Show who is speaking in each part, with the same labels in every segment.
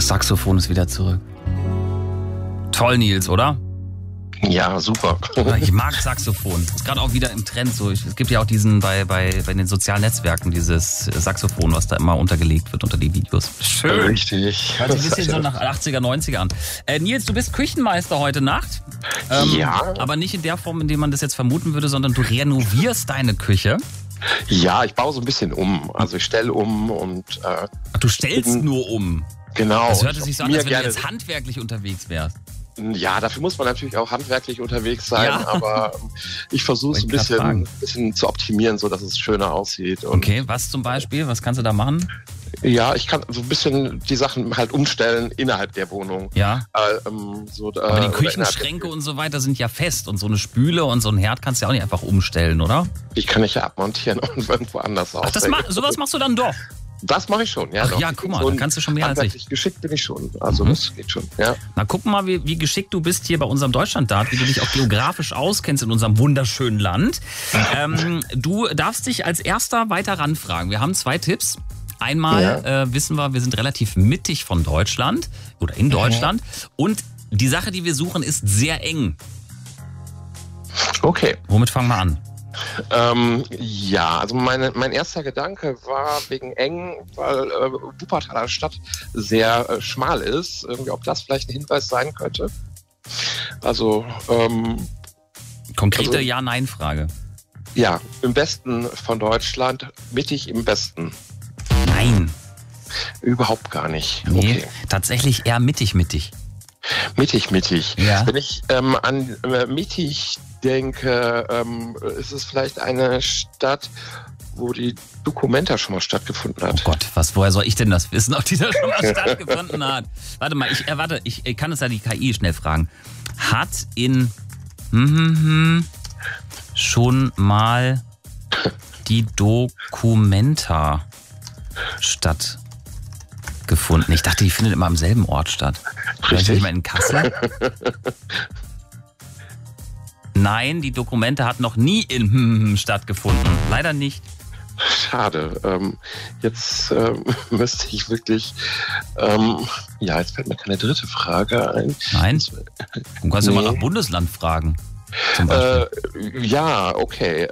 Speaker 1: Das Saxophon ist wieder zurück. Toll, Nils, oder?
Speaker 2: Ja, super.
Speaker 1: Ich mag Saxophon. Ist gerade auch wieder im Trend so. Es gibt ja auch diesen bei den sozialen Netzwerken dieses Saxophon, was da immer untergelegt wird unter die Videos. Schön.
Speaker 2: Richtig.
Speaker 1: Hört sich ein bisschen so nach 80er, 90er an. Nils, du bist Küchenmeister heute Nacht.
Speaker 2: Ja.
Speaker 1: Aber nicht in der Form, in der man das jetzt vermuten würde, sondern du renovierst deine Küche.
Speaker 2: Ja, ich baue so ein bisschen um. Also ich stelle um und...
Speaker 1: Du stellst nur um.
Speaker 2: Genau.
Speaker 1: Das hört sich so an, als wenn du jetzt handwerklich unterwegs wärst.
Speaker 2: Ja, dafür muss man natürlich auch handwerklich unterwegs sein,
Speaker 1: Ja.
Speaker 2: Aber ich versuche es ein bisschen zu optimieren, so dass es schöner aussieht. Und
Speaker 1: Okay, was zum Beispiel? Was kannst du da machen?
Speaker 2: ja, ich kann so ein bisschen die Sachen halt umstellen innerhalb der Wohnung.
Speaker 1: Ja. Aber die
Speaker 2: oder
Speaker 1: Küchenschränke und so weiter sind ja fest und so eine Spüle und so ein Herd kannst du ja auch nicht einfach umstellen, oder?
Speaker 2: Die kann ich ja abmontieren und irgendwo anders
Speaker 1: Ach, sowas machst du dann doch.
Speaker 2: Das mache ich schon, ja.
Speaker 1: Ach
Speaker 2: doch.
Speaker 1: ja, guck mal,
Speaker 2: So
Speaker 1: dann kannst du schon mehr als ich.
Speaker 2: handwerklich geschickt bin ich schon, also das geht schon, ja.
Speaker 1: Na, guck mal, wie geschickt du bist hier bei unserem Deutschlanddart, wie du dich auch geografisch auskennst in unserem wunderschönen Land. Du darfst dich als erster weiter ranfragen. Wir haben 2 Tipps. Einmal wissen wir sind relativ mittig von Deutschland oder in Deutschland. Und die Sache, die wir suchen, ist sehr eng.
Speaker 2: Okay.
Speaker 1: Womit fangen wir an?
Speaker 2: Ja, also mein erster Gedanke war wegen eng, weil Wuppertaler Stadt sehr schmal ist. Irgendwie, ob das vielleicht ein Hinweis sein könnte. Also
Speaker 1: Konkrete Ja-Nein-Frage.
Speaker 2: Ja, im Westen von Deutschland, mittig im Westen.
Speaker 1: Nein.
Speaker 2: Überhaupt gar nicht.
Speaker 1: Nee,
Speaker 2: Okay.
Speaker 1: tatsächlich eher mittig.
Speaker 2: Mittig.
Speaker 1: Ja.
Speaker 2: Wenn ich an mittig denke, ist es vielleicht eine Stadt, wo die Documenta schon mal stattgefunden hat.
Speaker 1: Oh Gott, woher soll ich denn das wissen, ob die da schon mal stattgefunden hat? Warte mal, ich kann es ja die KI schnell fragen. Hat in schon mal die Documenta stattgefunden? Ich dachte, die findet immer am selben Ort statt. Vielleicht nicht mal in Kassel? Nein, die Documenta hat noch nie in stattgefunden. Leider nicht.
Speaker 2: Schade. Jetzt müsste ich wirklich... jetzt fällt mir keine dritte Frage ein.
Speaker 1: Nein? Du kannst ja mal nach Bundesland fragen. Zum Beispiel.
Speaker 2: Ja, okay.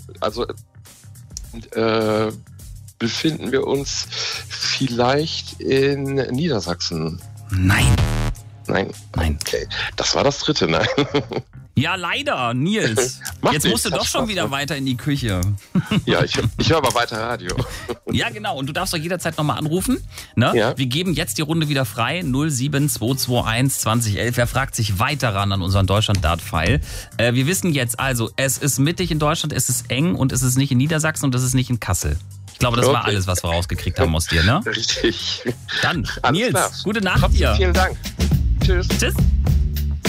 Speaker 2: Befinden wir uns vielleicht in Niedersachsen?
Speaker 1: Nein.
Speaker 2: Nein. Okay. Das war das dritte, nein.
Speaker 1: Ja, leider, Nils. Jetzt musst du doch schon wieder weiter in die Küche.
Speaker 2: Ja, ich höre aber weiter Radio.
Speaker 1: Ja, genau. Und du darfst doch jederzeit nochmal anrufen. Ne?
Speaker 2: Ja.
Speaker 1: Wir geben jetzt die Runde wieder frei. 07221 2011. Wer fragt sich weiter ran an unseren Deutschland-Dart-File? Wir wissen jetzt also, es ist mittig in Deutschland, es ist eng und es ist nicht in Niedersachsen und es ist nicht in Kassel. Ich glaube, das war alles, was wir rausgekriegt haben aus dir, ne?
Speaker 2: Richtig.
Speaker 1: Dann,
Speaker 2: Alles
Speaker 1: Nils,
Speaker 2: klar.
Speaker 1: gute Nacht
Speaker 2: Trotzdem
Speaker 1: dir.
Speaker 2: vielen Dank. Tschüss.
Speaker 1: Tschüss.